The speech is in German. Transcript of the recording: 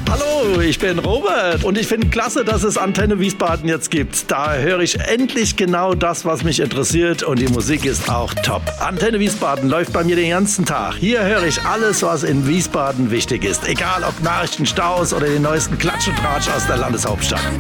Hallo, ich bin Robert und ich finde klasse, dass es Antenne Wiesbaden jetzt gibt. Da höre ich endlich genau das, was mich interessiert und die Musik ist auch top. Antenne Wiesbaden läuft bei mir den ganzen Tag. Hier höre ich alles, was in Wiesbaden wichtig ist. Egal ob Nachrichten, Staus oder den neuesten Klatsch und Tratsch aus der Landeshauptstadt.